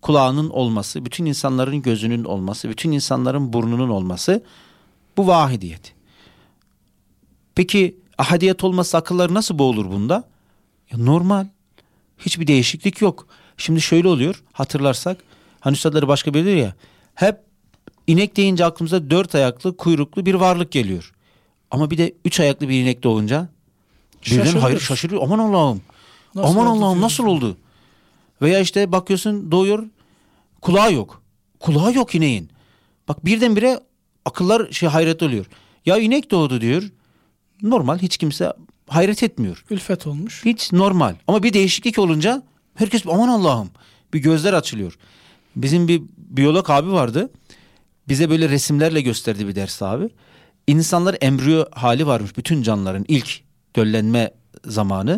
kulağının olması, bütün insanların gözünün olması, bütün insanların burnunun olması, bu vahidiyet. Peki ahadiyet olmazsa akılları nasıl boğulur bunda? Ya normal. Hiçbir değişiklik yok. Şimdi şöyle oluyor, hatırlarsak, hani üstadları başka bilir ya, hep inek deyince aklımıza 4 ayaklı, kuyruklu bir varlık geliyor. Ama bir de 3 ayaklı bir inek doğunca birden hayır şaşırıyor. Aman Allah'ım. Aman Allah'ım nasıl oldu? Veya işte bakıyorsun doğuyor, kulağı yok. Kulağı yok ineğin. Bak birdenbire akıllar hayret oluyor. Ya inek doğdu diyor. Normal, hiç kimse hayret etmiyor. Ülfet olmuş. Hiç normal. Ama bir değişiklik olunca herkes aman Allah'ım, bir gözler açılıyor. Bizim bir biyolog abi vardı. Bize böyle resimlerle gösterdi bir ders abi. İnsanlar embriyo hali varmış, bütün canlıların ilk döllenme zamanı.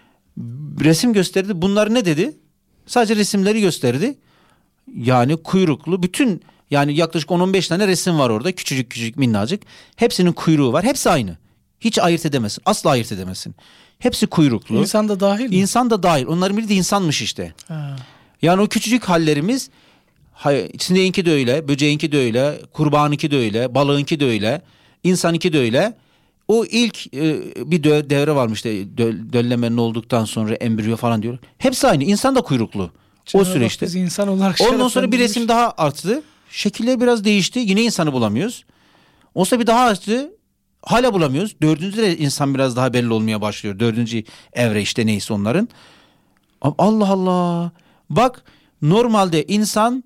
Resim gösterdi. Bunlar ne dedi? Sadece resimleri gösterdi. Yani kuyruklu bütün, yani yaklaşık 10-15 tane resim var orada. Küçücük küçücük minnacık. Hepsinin kuyruğu var. Hepsi aynı. Hiç ayırt edemezsin. Asla ayırt edemezsin. Hepsi kuyruklu. İnsan da dahil mi? İnsan da dahil. Onların biri de insanmış işte. Ha. Yani o küçücük hallerimiz, sineğinki de öyle, böceğinki de öyle, kurbanınki de öyle, balığınki de öyle, insanınki de öyle. O ilk bir devre varmış işte, döllemenin olduktan sonra embriyo falan diyor. Hepsi aynı. İnsan da kuyruklu. O süreçte. Biz insan olarak ondan sonra bir resim daha arttı. Şekiller biraz değişti. Yine insanı bulamıyoruz. Olsa bir daha arttı. Hala bulamıyoruz. Dördüncü de insan biraz daha belli olmaya başlıyor. Dördüncü evre işte neyse onların. Allah Allah. Bak normalde insan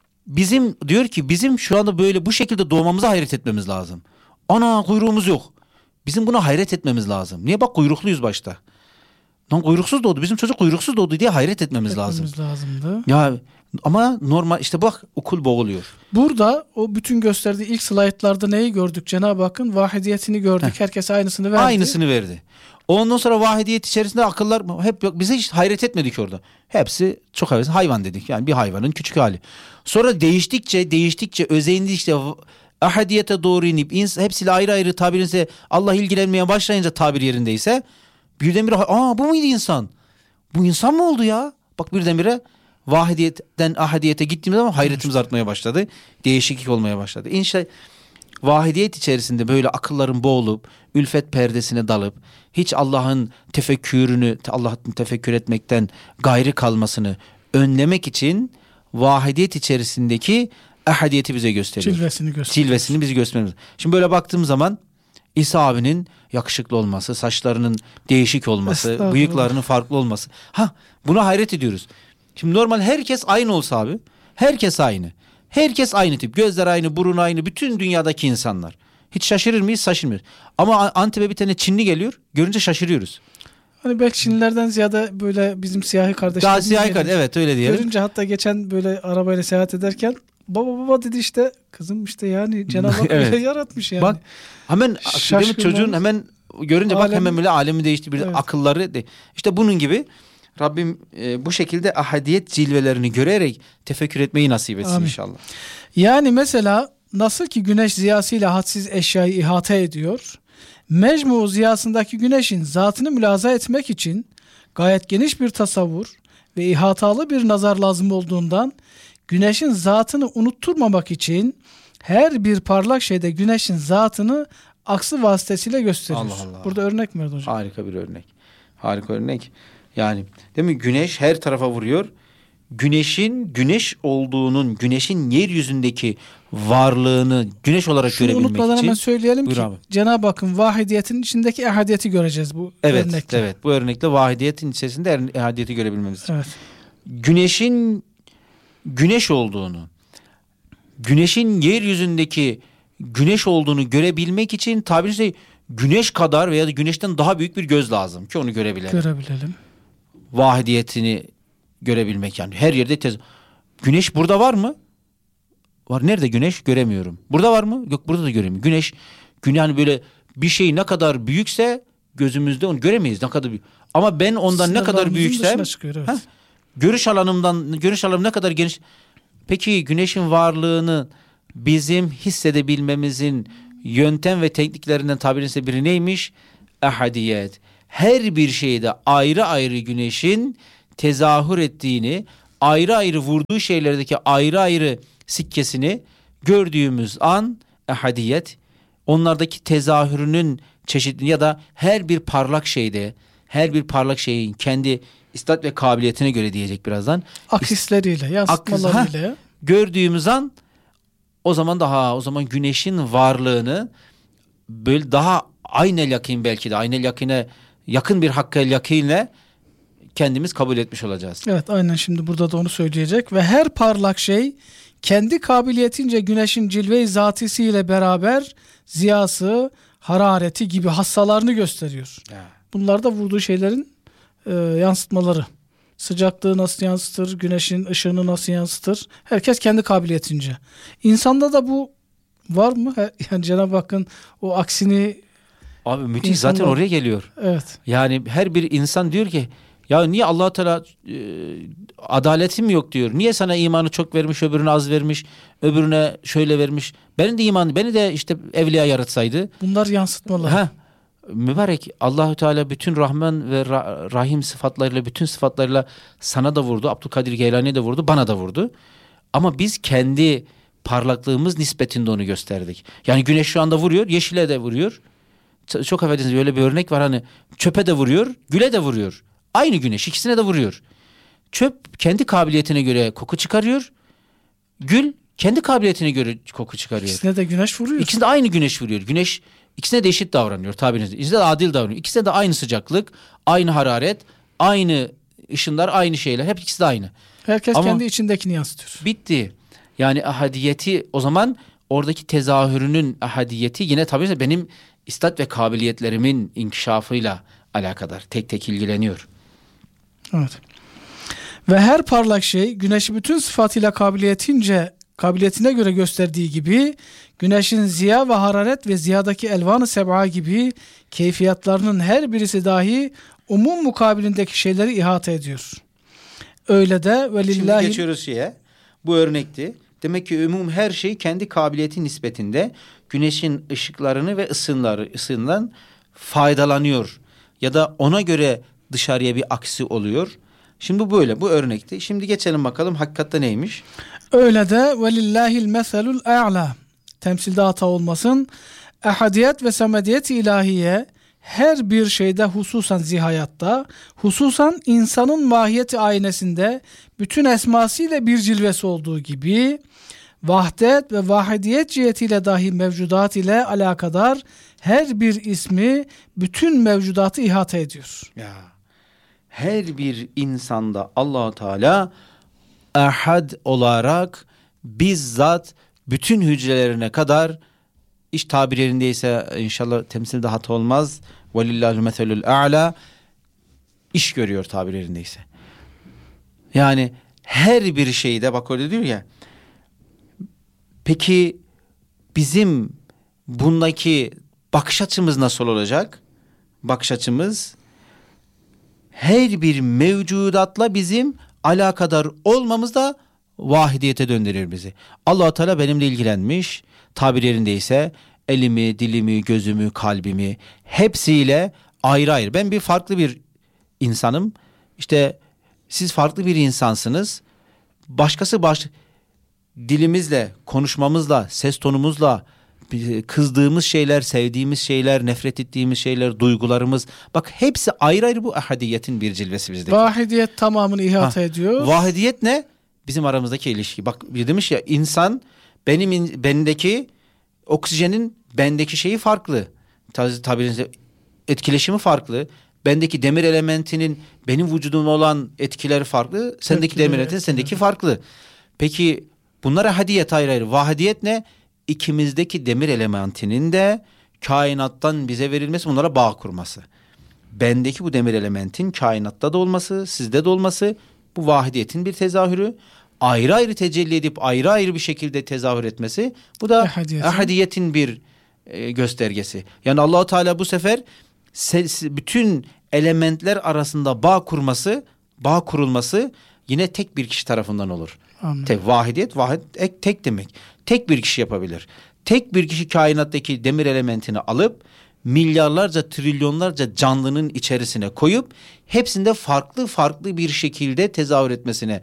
diyor ki bizim şu anda böyle bu şekilde doğmamıza hayret etmemiz lazım. Ana kuyruğumuz yok. Bizim buna hayret etmemiz lazım. Niye? Bak kuyrukluyuz başta. Lan kuyruksuz doğdu. Bizim çocuk kuyruksuz doğdu diye hayret etmemiz lazım. Lazımdı. Ya ama normal işte bak okul boğuluyor. Burada o bütün gösterdiği ilk slaytlarda neyi gördük? Cenab-ı Hakk'ın vahidiyetini gördük. Herkes aynısını verdi. Aynısını verdi. Ondan sonra vahidiyet içerisinde akıllar hep yok. Bize hiç hayret etmedik orada. Hepsi çok hayvan dedik. Yani bir hayvanın küçük hali. Sonra değiştikçe özendikçe ahadiyete doğru inip hepsiyle ayrı ayrı tabirinse Allah ilgilenmeye başlayınca tabir yerindeyse birdenbire bu muydu insan? Bu insan mı oldu ya? Bak birdenbire vahidiyetten ahadiyete gittiğimiz zaman hayretimiz artmaya başladı. Değişiklik olmaya başladı. İnşallah vahidiyet içerisinde böyle akılların boğulup ülfet perdesine dalıp hiç Allah'ın tefekkür etmekten gayrı kalmasını önlemek için vahidiyet içerisindeki ahadiyeti bize gösteriyor. Cilvesini bize gösteriyor. Şimdi böyle baktığım zaman İsa abinin yakışıklı olması, saçlarının değişik olması, bıyıklarının farklı olması. Buna hayret ediyoruz. Şimdi normal herkes aynı olsa abi. Herkes aynı. Herkes aynı tip. Gözler aynı, burun aynı. Bütün dünyadaki insanlar. Hiç şaşırır mıyız? Şaşırmıyoruz. Ama Antep'e bir tane Çinli geliyor. Görünce şaşırıyoruz. Hani belki Çinlilerden ziyade böyle bizim siyahi kardeşlerimiz. Daha siyahi kardeş, evet öyle diyelim. Görünce hatta geçen böyle arabayla seyahat ederken baba dedi işte kızım işte yani Cenab-ı Hak evet. öyle yaratmış yani. Bak hemen çocuğun hemen görünce bak hemen böyle alemi değişti. Bir akılları işte bunun gibi Rabbim bu şekilde ahadiyet cilvelerini görerek tefekkür etmeyi nasip etsin inşallah. Yani mesela nasıl ki güneş ziyasıyla hadsiz eşyayı ihata ediyor, mecmu ziyasındaki güneşin zatını mülaza etmek için gayet geniş bir tasavvur ve ihatalı bir nazar lazım olduğundan güneşin zatını unutturmamak için her bir parlak şeyde güneşin zatını aksı vasıtasıyla gösterir. Allah Allah. Burada örnek mi verdi hocam? Harika bir örnek. Harika örnek. Yani değil mi? Güneş her tarafa vuruyor. Güneşin güneş olduğunun, güneşin yeryüzündeki varlığını güneş olarak şunu görebilmek için. Şunu unutmadan hemen söyleyelim ki Cenab-ı Hakk'ın vahidiyetinin içindeki ehadiyeti göreceğiz bu örnekte. Evet. Bu örnekte vahidiyetin içerisinde ehadiyeti görebilmemiz için. Evet. Güneşin güneş olduğunu, güneşin yeryüzündeki güneş olduğunu görebilmek için tabiri caizse güneş kadar veya da güneşten daha büyük bir göz lazım ki onu görebilelim. Vahidiyetini görebilmek yani her yerde güneş burada var mı? Var. Nerede güneş? Göremiyorum. Burada var mı? Yok, burada da göremiyorum. Güneş yani böyle bir şey ne kadar büyükse gözümüzde onu göremeyiz. Ne kadar büyük. Ama ben ondan ne kadar büyüksem görüş alanım ne kadar geniş. Peki güneşin varlığını bizim hissedebilmemizin yöntem ve tekniklerinden tabiriyse biri neymiş? Ahadiyet. Her bir şeyde ayrı ayrı güneşin tezahür ettiğini, ayrı ayrı vurduğu şeylerdeki ayrı ayrı sikkesini gördüğümüz an ehadiyet, onlardaki tezahürünün çeşitli ya da her bir parlak şeyde, her bir parlak şeyin kendi istat ve kabiliyetine göre diyecek birazdan. Akisleriyle, yansıtmalarıyla. Gördüğümüz an o zaman güneşin varlığını böyle daha aynel yakın, belki de aynel yakine yakın bir hakkel yakinle kendimiz kabul etmiş olacağız. Evet, aynen, şimdi burada da onu söyleyecek. Ve her parlak şey kendi kabiliyetince güneşin cilve-i zatisiyle beraber ziyası, harareti gibi hassalarını gösteriyor. Bunlar da vurduğu şeylerin yansıtmaları. Sıcaklığı nasıl yansıtır, güneşin ışığını nasıl yansıtır? Herkes kendi kabiliyetince. İnsanda da bu var mı? Yani Cenab-ı Hakk'ın o aksini... Abi müthiş, zaten oraya geliyor. Evet. Yani her bir insan diyor ki ya niye Allah Teala adaletim yok diyor. Niye sana imanı çok vermiş, öbürüne az vermiş, öbürüne şöyle vermiş. Benim de imanı, beni de işte evliya yaratsaydı. Bunlar yansıtmalar. Mübarek Allahu Teala bütün Rahman ve Rahim sıfatlarıyla, bütün sıfatlarıyla sana da vurdu, Abdülkadir Geylani'ye de vurdu, bana da vurdu. Ama biz kendi parlaklığımız nispetinde onu gösterdik. Yani güneş şu anda vuruyor, yeşile de vuruyor. Çok affedersiniz, böyle bir örnek var, hani çöpe de vuruyor, güle de vuruyor. Aynı güneş ikisine de vuruyor. Çöp kendi kabiliyetine göre koku çıkarıyor. Gül kendi kabiliyetine göre koku çıkarıyor. İkisine de güneş vuruyor. İkisine de aynı güneş vuruyor. Güneş ikisine de eşit davranıyor tabiriniz. İkisine de adil davranıyor. İkisine de aynı sıcaklık, aynı hararet, aynı ışınlar, aynı şeyler. Hep ikisi de aynı. Herkes ama kendi içindekini yansıtıyor. Bitti. Yani ahadiyeti, o zaman oradaki tezahürünün ahadiyeti yine tabii benim istat ve kabiliyetlerimin inkişafıyla alakadar. Tek tek ilgileniyor. Evet. Ve her parlak şey güneşi bütün sıfatıyla kabiliyetine göre gösterdiği gibi güneşin ziya ve hararet ve ziyadaki elvan-ı seb'a gibi keyfiyatlarının her birisi dahi umum mukabilindeki şeyleri ihate ediyor. Öyle de velillahi... Şimdi geçiyoruz şeye. Bu örnekti. Demek ki umum her şey kendi kabiliyeti nispetinde güneşin ışıklarını ve ısığından faydalanıyor. Ya da ona göre dışarıya bir aksi oluyor. Şimdi bu örnekti. Şimdi geçelim bakalım hakikatte neymiş? Öyle de velillahil meselul a'la. Temsilde hata olmasın. Ehadiyet ve samediyet ilahiye her bir şeyde, hususan zihayatta, hususan insanın mahiyeti aynesinde bütün esmasıyla bir cilvesi olduğu gibi vahdet ve vahidiyet cihetiyle dahi mevcudat ile alakadar her bir ismi bütün mevcudatı ihate ediyor. Ya, her bir insanda Allah-u Teala ahad olarak bizzat bütün hücrelerine kadar, iş tabir yerindeyse inşallah temsilde hata olmaz, velillahül meselül a'la, iş görüyor tabir yerindeyse. Yani her bir şeyde bak öyle diyor ya. Peki bizim bundaki bakış açımız nasıl olacak? Bakış açımız her bir mevcudatla bizim alakadar olmamız da vahidiyete döndürür bizi. Allah-u Teala benimle ilgilenmiş, tabir yerindeyse elimi, dilimi, gözümü, kalbimi hepsiyle ayrı ayrı. Ben bir farklı bir insanım. İşte siz farklı bir insansınız. Başkası dilimizle, konuşmamızla, ses tonumuzla, kızdığımız şeyler, sevdiğimiz şeyler, nefret ettiğimiz şeyler, duygularımız. Bak hepsi ayrı ayrı, bu ahadiyyetin bir cilvesi bizdeki. Vahidiyet tamamını ihate ediyor. Vahidiyet ne? Bizim aramızdaki ilişki. Bak demiş ya, insan bendeki oksijenin bendeki şeyi farklı. Tabii etkileşimi farklı. Bendeki demir elementinin benim vücudumda olan etkileri farklı. Sendeki demir elementin sendeki farklı. Peki bunlar ahadiyet ayrı ayrı. Vahidiyet ne? İkimizdeki demir elementinin de kainattan bize verilmesi, bunlara bağ kurması. Bendeki bu demir elementin kainatta da olması, sizde de olması, bu vahidiyetin bir tezahürü. Ayrı ayrı tecelli edip ayrı ayrı bir şekilde tezahür etmesi, bu da ahadiyetin bir göstergesi. Yani Allah-u Teala bu sefer bütün elementler arasında bağ kurulması yine tek bir kişi tarafından olur. Tek vahidiyet, tek demek. Tek bir kişi yapabilir. Tek bir kişi kainattaki demir elementini alıp milyarlarca, trilyonlarca canlının içerisine koyup hepsinde farklı farklı bir şekilde tezahür etmesine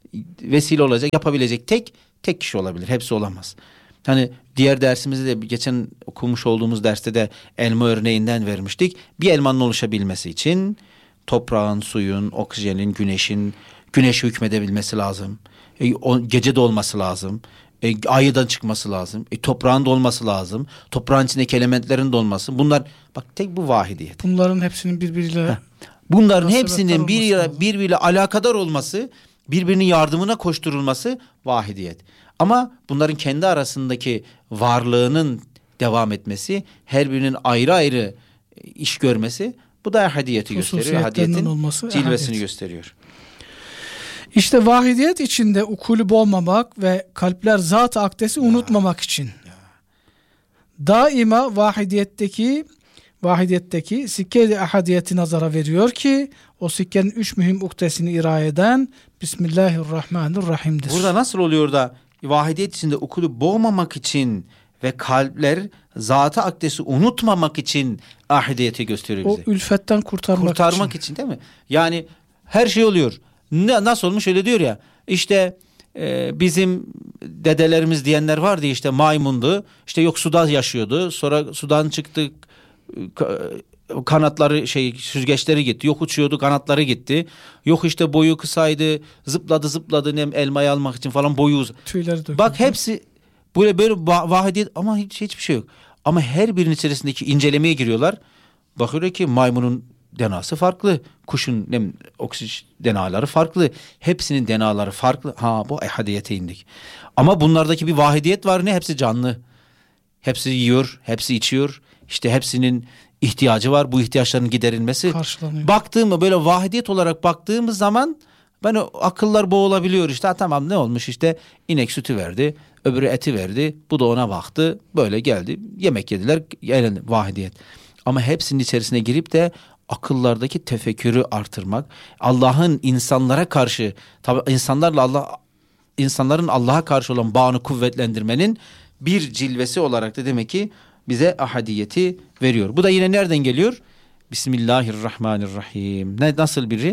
vesile olacak, yapabilecek tek kişi olabilir. Hepsi olamaz. Hani diğer dersimizde de geçen okumuş olduğumuz derste de elma örneğinden vermiştik. Bir elmanın oluşabilmesi için toprağın, suyun, oksijenin, güneşe hükmedebilmesi lazım. Gece de olması lazım. Aydan çıkması lazım. Toprağın da olması lazım. Toprağın içindeki elementlerin de olması. Bunlar bak tek bu vahidiyet. Bunların hepsinin birbiriyle Bunların hepsinin birbiriyle alakadar olması, birbirinin yardımına koşturulması vahidiyet. Ama bunların kendi arasındaki varlığının devam etmesi, her birinin ayrı ayrı iş görmesi, bu da ehadiyeti gösteriyor. Ehadiyetin cilvesini gösteriyor. İşte vahidiyet içinde ukulü olmamak ve kalpler zat-ı akdesi unutmamak için daima vahidiyetteki sikke-i ehadiyeti nazara veriyor ki o sikkenin 3 mühim uktesini irade eden Bismillahirrahmanirrahim'dir. Burada nasıl oluyor da vahidiyet içinde ukulü boğmamak için ve kalpler zat-ı akdesi unutmamak için ahidiyeti gösteriyor bize. O ülfetten kurtarmak için değil mi? Yani her şey oluyor. Nasıl olmuş öyle diyor ya. İşte bizim dedelerimiz diyenler vardı, işte maymundu. İşte yok suda yaşıyordu. Sonra sudan çıktı, kanatları süzgeçleri gitti. Yok uçuyordu, kanatları gitti. Yok işte boyu kısaydı, zıpladı elmayı almak için falan boyu tüyleri döküldü. Bak hepsi böyle vahidiyet ama hiçbir şey yok. Ama her birinin içerisindeki incelemeye giriyorlar. Bakıyor ki maymunun denası farklı. Kuşun oksijen denaları farklı. Hepsinin denaları farklı. Bu ehadiyete indik. Ama bunlardaki bir vahidiyet var ne? Hepsi canlı. Hepsi yiyor, hepsi içiyor. İşte hepsinin ihtiyacı var. Bu ihtiyaçların giderilmesi. Karşılanıyor. Böyle vahidiyet olarak baktığımız zaman akıllar boğulabiliyor. İşte tamam ne olmuş, işte inek sütü verdi. Öbürü eti verdi. Bu da ona baktı. Böyle geldi. Yemek yediler. Yani vahidiyet. Ama hepsinin içerisine girip de akıllardaki tefekkürü artırmak, Allah'ın insanlara karşı, tabii insanların Allah'a karşı olan bağını kuvvetlendirmenin bir cilvesi olarak da demek ki bize ahadiyeti veriyor. Bu da yine nereden geliyor? Bismillahirrahmanirrahim. Nasıl biri?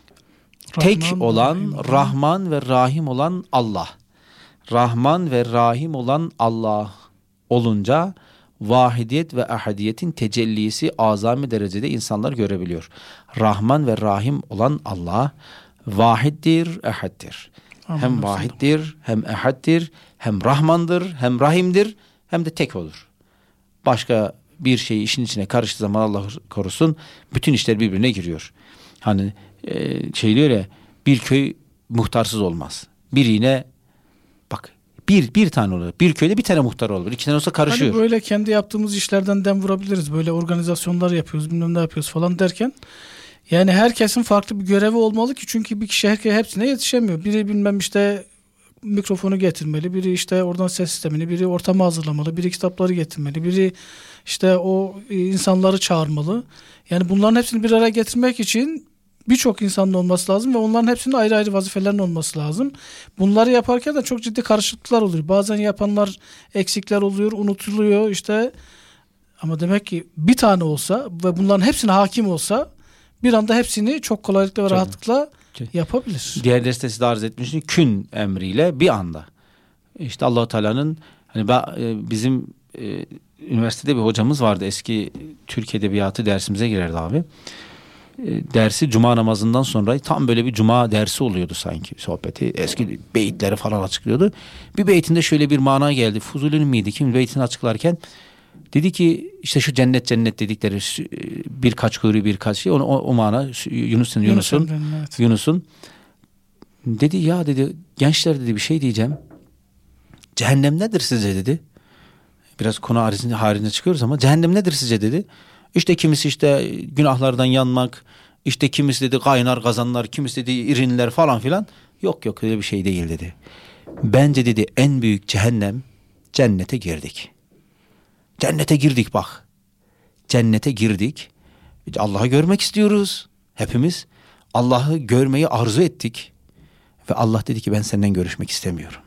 Tek olan, Rahman ve Rahim olan Allah. Rahman ve Rahim olan Allah olunca vahidiyet ve ahadiyetin tecellisi azami derecede insanlar görebiliyor. Rahman ve Rahim olan Allah vahiddir, ehaddir. Hem vahiddir, hem ehaddir, hem Rahmandır, hem Rahim'dir, hem de tek olur. Başka bir şey işin içine karıştığı zaman Allah korusun bütün işler birbirine giriyor. Hani diyor ya, bir köy muhtarsız olmaz. Birine bak bir tane olur. Bir köyde bir tane muhtar olur. 2 tane olsa karışıyor. Hani böyle kendi yaptığımız işlerden dem vurabiliriz. Böyle organizasyonlar yapıyoruz, bilmem ne yapıyoruz falan derken. Yani herkesin farklı bir görevi olmalı ki, çünkü bir kişi hepsine yetişemiyor. Biri bilmem işte mikrofonu getirmeli, biri işte oradan ses sistemini, biri ortamı hazırlamalı, biri kitapları getirmeli, biri işte o insanları çağırmalı. Yani bunların hepsini bir araya getirmek için birçok insanın olması lazım ve onların hepsinin ayrı ayrı vazifelerinin olması lazım. Bunları yaparken de çok ciddi karışıklıklar oluyor. Bazen yapanlar eksikler oluyor, unutuluyor işte. Ama demek ki bir tane olsa ve bunların hepsine hakim olsa bir anda hepsini çok kolaylıkla ve rahatlıkla yapabilir. Diğer derste size arz etmiştim. Kün emriyle bir anda. İşte Allah-u Teala'nın hani bizim üniversitede bir hocamız vardı. Eski Türk Edebiyatı dersimize girerdi abi. Dersi cuma namazından sonra tam böyle bir cuma dersi oluyordu sanki sohbeti. Eski beyitleri falan açıklıyordu. Bir beytinde şöyle bir mana geldi. Fuzuli'nin miydi? Kim beytini açıklarken dedi ki işte şu cennet dedikleri birkaç kuyruğu birkaç şey o mana Yunus'un dedi ya dedi gençler dedi bir şey diyeceğim. Cehennem nedir sizce dedi. Biraz konu haricinde çıkıyoruz ama cehennem nedir sizce dedi. İşte kimisi işte günahlardan yanmak, işte kimisi dedi kaynar kazanlar, kimisi dedi irinler falan filan. Yok öyle bir şey değil dedi. Bence dedi en büyük cehennem cennete girdik. Cennete girdik bak. Cennete girdik. Allah'ı görmek istiyoruz hepimiz. Allah'ı görmeyi arzu ettik. Ve Allah dedi ki ben senden görüşmek istemiyorum.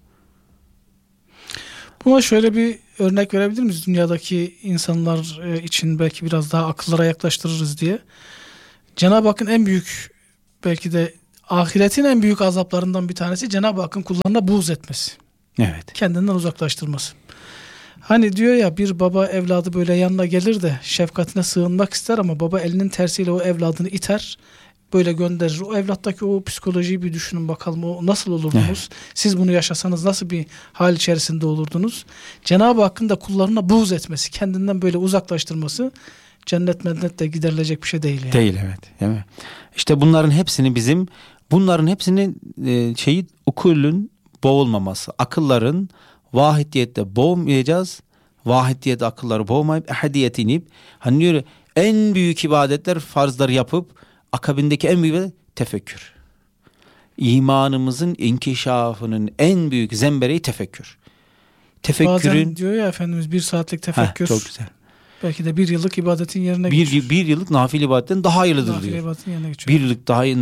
Buna şöyle bir örnek verebilir miyiz? Dünyadaki insanlar için belki biraz daha akıllara yaklaştırırız diye. Cenab-ı Hakk'ın en büyük belki de Ahiretin en büyük azaplarından bir tanesi Cenab-ı Hakk'ın kullarına buğz etmesi. Evet. Kendinden uzaklaştırması. Hani diyor ya, bir baba evladı böyle yanına gelir de şefkatine sığınmak ister ama baba elinin tersiyle o evladını iter, böyle gönderir. O evlattaki o psikolojiyi bir düşünün bakalım. O nasıl olurdunuz? Evet. Siz bunu yaşasanız nasıl bir hal içerisinde olurdunuz? Cenab-ı Hakk'ın da kullarına buğz etmesi, kendinden böyle uzaklaştırması cennet mennette giderilecek bir şey değil yani. Değil, evet. Değil mi? İşte bunların hepsinin ukulün boğulmaması. Akılların vahidiyette boğmayacağız. Vahidiyette akılları boğmayıp ehadiyet inip, hani diyor, en büyük ibadetler, farzları yapıp akabindeki en büyük ibadet tefekkür. İmanımızın inkişafının en büyük zembereği tefekkür. Tefekkürün, bazen diyor ya Efendimiz, 1 saatlik tefekkür. Çok güzel. Belki de 1 yıllık ibadetin yerine geçiyor. Bir yıllık nafile ibadetten daha hayırlıdır nafile diyor. ibadetin yerine geçiyor. 1 yıllık daha,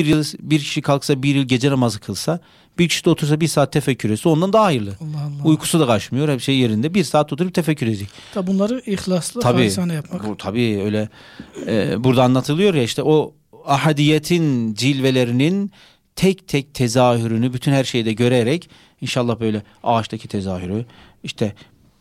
bir kişi kalksa 1 yıl gece namazı kılsa, bir kişi de otursa 1 saat tefekkür etse ondan daha hayırlı. Allah Allah. Uykusu da kaçmıyor, hep şey yerinde. 1 saat oturup tefekkür edecek. Tabi bunları ihlaslı, halisane yapmak. Tabii öyle. Burada anlatılıyor ya, işte o ahadiyetin cilvelerinin tek tek tezahürünü bütün her şeyde görerek, inşallah böyle ağaçtaki tezahürü, işte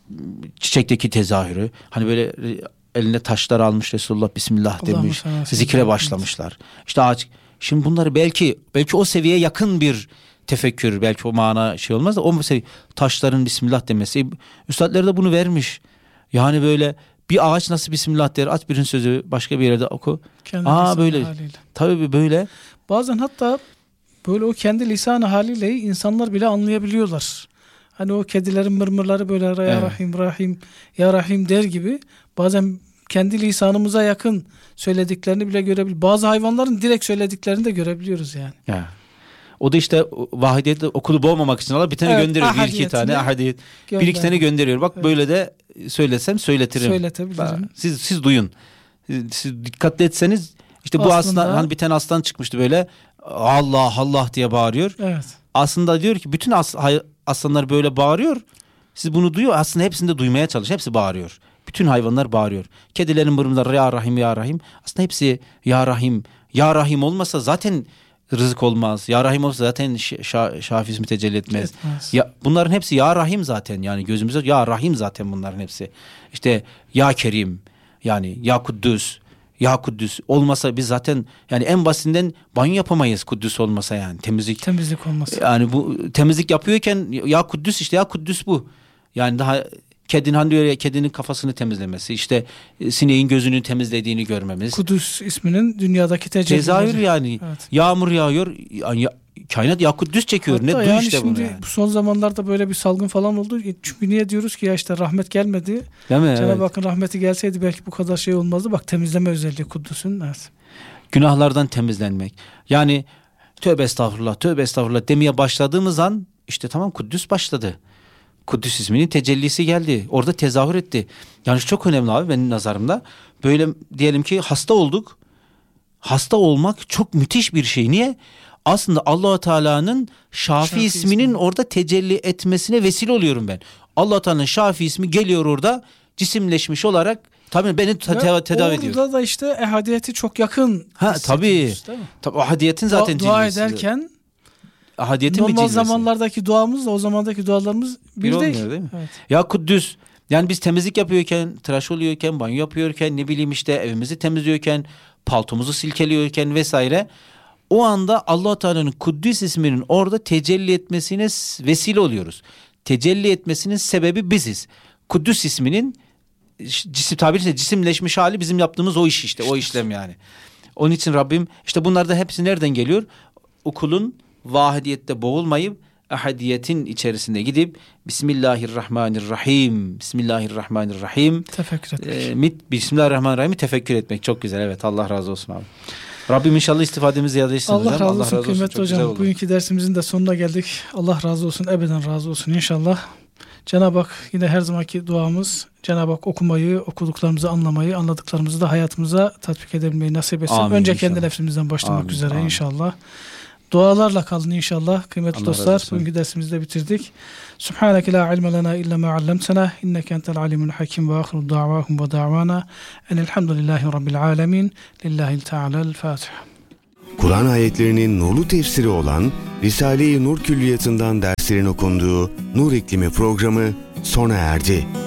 çiçekteki tezahürü, hani böyle eline taşlar almış Resulullah, Bismillah demiş, zikre başlamışlar. İşte ağaç. Şimdi bunları belki o seviyeye yakın bir tefekkür, belki o mana şey olmaz da, o mesela taşların Bismillah demesi, üstadları da bunu vermiş. Yani böyle bir ağaç nasıl Bismillah der, aç birinin sözü başka bir yerde oku. Kendi böyle haliyle. Tabii böyle. Bazen hatta böyle o kendi lisanı haliyle insanlar bile anlayabiliyorlar. Hani o kedilerin mırmırları böyle ya Rahim Rahim ya Rahim der gibi, bazen kendi lisanımıza yakın söylediklerini bile görebiliyoruz. Bazı hayvanların direkt söylediklerini de görebiliyoruz yani. Ya. O da işte vahidiyette okulu boğmamak için Allah bir tane gönderiyor, bir iki tane ahadiyet. Bir iki tane gönderiyor. Bak böyle de söylesem söyletirim. Söyletebilirim. Siz duyun. Siz dikkatli etseniz, işte bu aslında hani bir tane aslan çıkmıştı böyle, Allah Allah diye bağırıyor. Evet. Aslında diyor ki bütün aslanlar böyle bağırıyor. Siz bunu duyuyor. Aslında hepsini de duymaya çalış. Hepsi bağırıyor. Bütün hayvanlar bağırıyor. Kedilerin mırmırları ya Rahim ya Rahim. Aslında hepsi ya Rahim. Ya Rahim olmasa zaten rızık olmaz. Ya Rahim olsa zaten Şafi ismi tecelli etmez. Ya, bunların hepsi ya Rahim zaten. Yani gözümüzde ya Rahim zaten bunların hepsi. İşte ya Kerim, yani ya Kuddüs. Ya Kuddüs olmasa biz zaten, yani en basitinden banyo yapamayız Kuddüs olmasa, yani temizlik olmasa. Yani bu temizlik yapıyorken ya Kuddüs, işte ya Kuddüs bu. Yani daha kedinin, hani diyor ya, kedinin kafasını temizlemesi, işte sineğin gözünü temizlediğini görmemiz. Kudüs isminin dünyadaki tezahür yani. Evet. Yağmur yağıyor. Yani kainat ya Kuddüs çekiyor. Hatta ne yani işte şimdi bunu yani. Son zamanlarda böyle bir salgın falan oldu. Çünkü niye diyoruz ki ya işte rahmet gelmedi. Cenab-ı Hakk'ın rahmeti gelseydi belki bu kadar şey olmazdı. Bak, temizleme özelliği Kuddüs'ün. Evet. Günahlardan temizlenmek. Yani tövbe estağfurullah demeye başladığımız an işte tamam, Kuddüs başladı. Kuddüs isminin tecellisi geldi. Orada tezahür etti. Yani çok önemli abi benim nazarımda. Böyle diyelim ki hasta olduk. Hasta olmak çok müthiş bir şey. Niye? Aslında Allah-u Teala'nın Şafi isminin orada tecelli etmesine vesile oluyorum ben. Allah-u Teala'nın Şafi ismi geliyor orada cisimleşmiş olarak, tabii beni tedavi ediyor. Orada da işte ehadiyeti çok yakın. Tabii. Tabii ahadiyetin zaten dua ederken normal zamanlardaki duamızla o zamandaki dualarımız bir değil mi? Evet. Ya Kuddüs, yani biz temizlik yapıyorken, tıraş oluyorken, banyo yapıyorken, ne bileyim işte evimizi temizliyorken, paltomuzu silkeliyorken vesaire, o anda Allah Teala'nın Kuddüs isminin orada tecelli etmesine vesile oluyoruz. Tecelli etmesinin sebebi biziz. Kuddüs isminin cisimleşmiş hali bizim yaptığımız o iş işte, o işlem yani. Onun için Rabbim işte bunlarda hepsi nereden geliyor? Okulun vahidiyette boğulmayıp ahadiyetin içerisinde gidip Bismillahirrahmanirrahim tefekkür etmek. Bismillahirrahmanirrahim tefekkür etmek çok güzel. Evet, Allah razı olsun abi. Rabbim inşallah istifademizi ziyade etsin. Allah razı olsun kıymetli hocam. Bugünkü dersimizin de sonuna geldik. Allah razı olsun, ebeden razı olsun inşallah. Cenab-ı Hak yine her zamanki duamız, Cenab-ı Hak okumayı, okuduklarımızı anlamayı, anladıklarımızı da hayatımıza tatbik edebilmeyi nasip etsin. Amin, önce inşallah. Kendi nefsimizden başlamak üzere inşallah. Dualarla kalın inşallah. Kıymetli dostlar, bugünkü dersimizi de bitirdik. Subhaneke la ilme lena illa ma allamtana inneke entel alimul hakim ve ahiru da'vahum ve da'vana enelhamdülillahi rabbil alemin lillahi teala'l Fatiha. Kur'an ayetlerinin nurlu tefsiri olan Risale-i Nur Külliyatı'ndan derslerin okunduğu Nur İklimi programı sona erdi.